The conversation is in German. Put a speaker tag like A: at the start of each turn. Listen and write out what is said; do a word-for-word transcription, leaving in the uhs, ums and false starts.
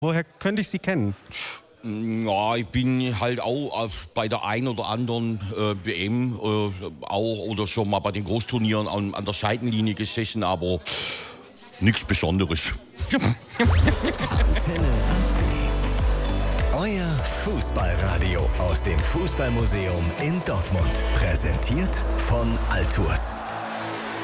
A: Woher könnte ich Sie kennen?
B: Ja, ich bin halt auch bei der einen oder anderen äh, W M äh, auch oder schon mal bei den Großturnieren an, an der Seitenlinie gesessen, aber nichts Besonderes.
C: Antenne A C. Euer Fußballradio aus dem Fußballmuseum in Dortmund. Präsentiert von Altours.